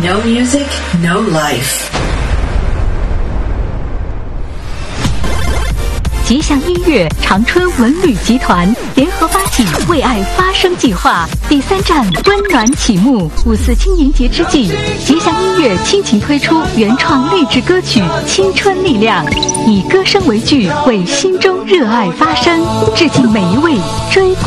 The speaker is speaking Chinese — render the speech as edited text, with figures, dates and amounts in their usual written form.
No music, no life. 吉祥音乐长春文旅集团联合发起为爱发声计划第3站温暖启幕。5·4青年节之际，吉祥音乐倾情推出原创励志歌曲《青春力量》，以歌声为剧，为心中热爱发声，致敬每一位追